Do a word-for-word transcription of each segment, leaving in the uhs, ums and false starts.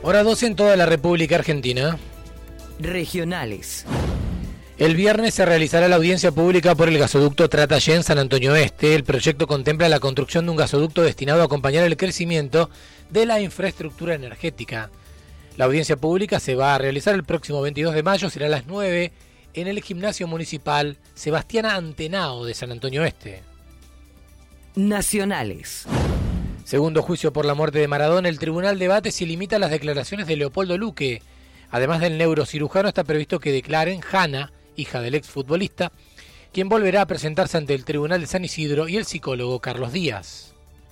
Hora doce en toda la República Argentina. Regionales. El viernes se realizará la audiencia pública por el gasoducto Tratayén en San Antonio Este. El proyecto contempla la construcción de un gasoducto destinado a acompañar el crecimiento de la infraestructura energética. La audiencia pública se va a realizar el próximo veintidós de mayo, será a las nueve, en el Gimnasio Municipal Sebastián Antenao de San Antonio Este. Nacionales. Segundo juicio por la muerte de Maradona, el tribunal debate si limita las declaraciones de Leopoldo Luque. Además del neurocirujano, está previsto que declaren Hanna, hija del exfutbolista, quien volverá a presentarse ante el Tribunal de San Isidro, y el psicólogo Carlos Díaz.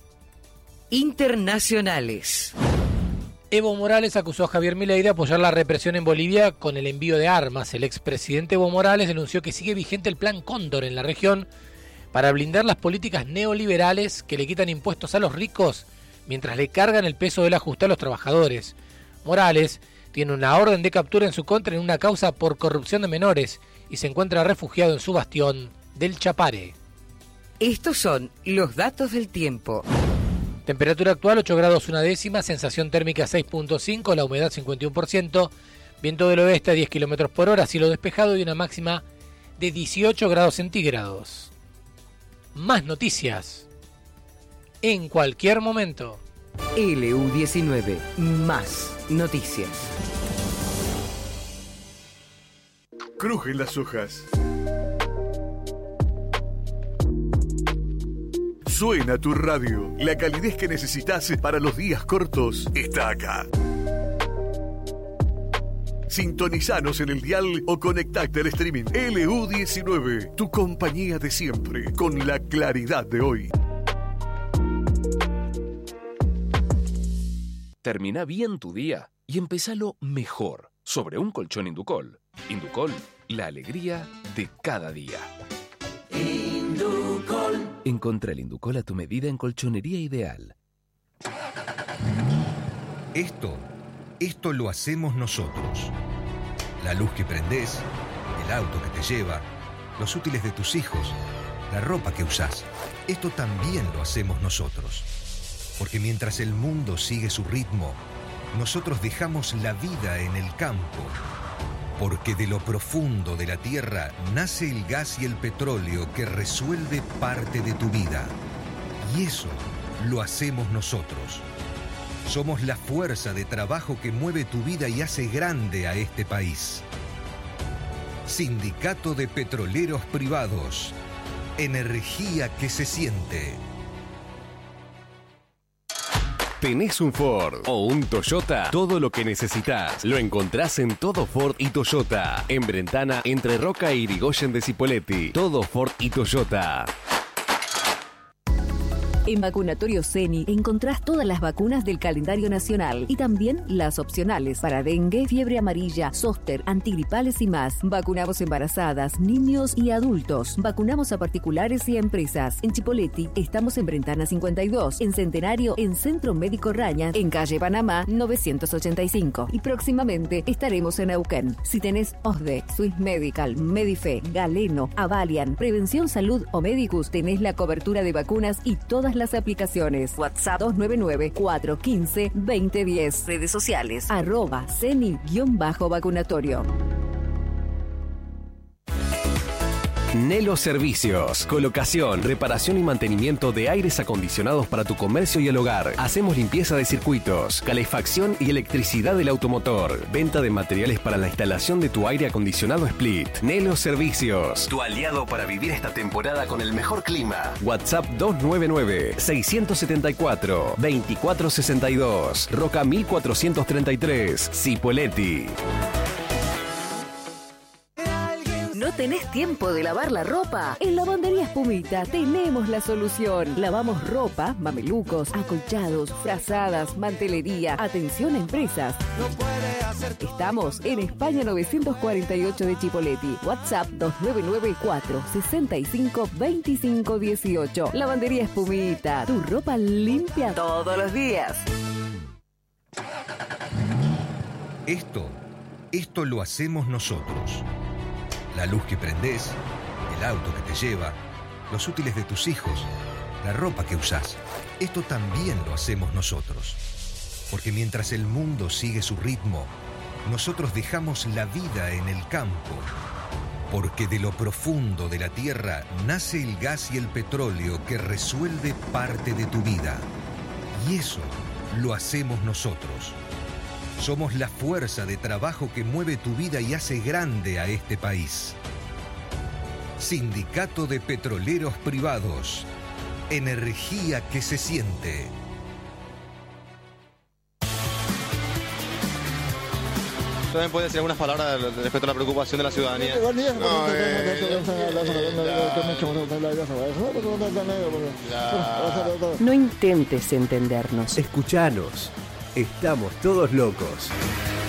Internacionales. Evo Morales acusó a Javier Milei de apoyar la represión en Bolivia con el envío de armas. El expresidente Evo Morales denunció que sigue vigente el Plan Cóndor en la región para blindar las políticas neoliberales que le quitan impuestos a los ricos mientras le cargan el peso del ajuste a los trabajadores. Morales tiene una orden de captura en su contra en una causa por corrupción de menores y se encuentra refugiado en su bastión del Chapare. Estos son los datos del tiempo. Temperatura actual ocho grados una décima, sensación térmica seis punto cinco, la humedad cincuenta y uno por ciento, viento del oeste a diez kilómetros por hora, cielo despejado y una máxima de dieciocho grados centígrados. Más noticias en cualquier momento. L U diecinueve, más noticias. Crujen las hojas. Suena tu radio. La calidez que necesitas para los días cortos está acá. Sintonizanos en el dial o conectate al streaming. L U diecinueve, tu compañía de siempre, con la claridad de hoy. Termina bien tu día y empezalo mejor sobre un colchón Inducol. Inducol, la alegría de cada día. Inducol. Encontrá el Inducol a tu medida en Colchonería Ideal. Esto, esto lo hacemos nosotros. La luz que prendés, el auto que te lleva, los útiles de tus hijos, la ropa que usás. Esto también lo hacemos nosotros. Porque mientras el mundo sigue su ritmo, nosotros dejamos la vida en el campo. Porque de lo profundo de la tierra nace el gas y el petróleo que resuelve parte de tu vida. Y eso lo hacemos nosotros. Somos la fuerza de trabajo que mueve tu vida y hace grande a este país. Sindicato de Petroleros Privados. Energía que se siente. ¿Tenés un Ford o un Toyota? Todo lo que necesitas lo encontrás en Todo Ford y Toyota. En Brentana, entre Roca e Irigoyen de Cipolletti. Todo Ford y Toyota. En Vacunatorio Ceni encontrás todas las vacunas del calendario nacional y también las opcionales para dengue, fiebre amarilla, zóster, antigripales y más. Vacunamos embarazadas, niños y adultos. Vacunamos a particulares y a empresas. En Chipolletti estamos en Brentana cincuenta y dos, en Centenario, en Centro Médico Raña, en calle Panamá novecientos ochenta y cinco. Y próximamente estaremos en Neuquén. Si tenés O S D E, Swiss Medical, Medife, Galeno, Avalian, Prevención Salud o Medicus, tenés la cobertura de vacunas y todas las aplicaciones. WhatsApp dos nueve nueve, cuatro uno cinco, dos cero uno cero. Redes sociales arroba ceni-vacunatorio. Nelo Servicios. Colocación, reparación y mantenimiento de aires acondicionados para tu comercio y el hogar. Hacemos limpieza de circuitos, calefacción y electricidad del automotor. Venta de materiales para la instalación de tu aire acondicionado Split. Nelo Servicios. Tu aliado para vivir esta temporada con el mejor clima. WhatsApp dos nueve nueve, seis siete cuatro, dos cuatro seis dos. Roca mil cuatrocientos treinta y tres. Cipolletti. ¿No tenés tiempo de lavar la ropa? En Lavandería Espumita tenemos la solución. Lavamos ropa, mamelucos, acolchados, frazadas, mantelería. Atención a empresas. No puede hacer. Estamos en España novecientos cuarenta y ocho de Chipolletti. WhatsApp dos nueve nueve, cuatro seis cinco, dos cinco uno ocho. Lavandería Espumita. Tu ropa limpia todos los días. Esto, esto lo hacemos nosotros. La luz que prendés, el auto que te lleva, los útiles de tus hijos, la ropa que usás. Esto también lo hacemos nosotros. Porque Porque mientras el mundo sigue su ritmo, nosotros dejamos la vida en el campo. Porque de lo profundo de la tierra nace el gas y el petróleo que resuelve parte de tu vida. Y eso lo hacemos nosotros. Somos la fuerza de trabajo que mueve tu vida y hace grande a este país. Sindicato de Petroleros Privados. Energía que se siente. ¿También puede decir algunas palabras respecto a la preocupación de la ciudadanía? No, eh, No intentes entendernos. Escuchanos. Estamos todos locos.